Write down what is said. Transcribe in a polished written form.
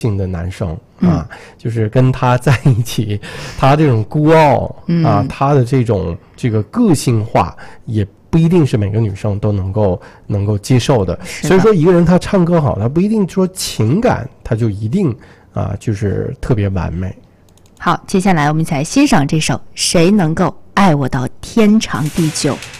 性的男生啊，就是跟他在一起，他这种孤傲啊，他的这个个性化也不一定是每个女生都能够接受的。所以说一个人他唱歌好，他不一定说情感他就一定就是特别完美。 好，接下来我们一起来欣赏这首《谁能够爱我到天长地久》。